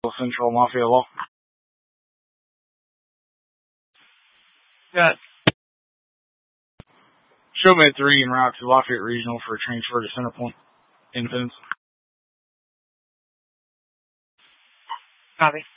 Central Mafia Law. Got Show Med 3 en route to Lafayette Regional for a transfer to Centerpoint. Independence. copy.